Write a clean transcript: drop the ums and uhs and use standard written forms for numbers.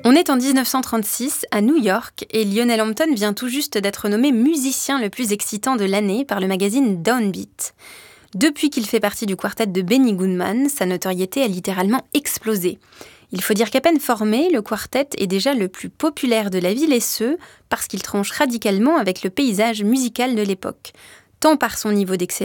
On est en 1936 à New York et Lionel Hampton vient tout juste d'être nommé musicien le plus excitant de l'année par le magazine Downbeat. Depuis qu'il fait partie du quartet de Benny Goodman, sa notoriété a littéralement explosé. Il faut dire qu'à peine formé, le quartet est déjà le plus populaire de la ville et ce, parce qu'il tranche radicalement avec le paysage musical de l'époque, tant par son niveau d'excellence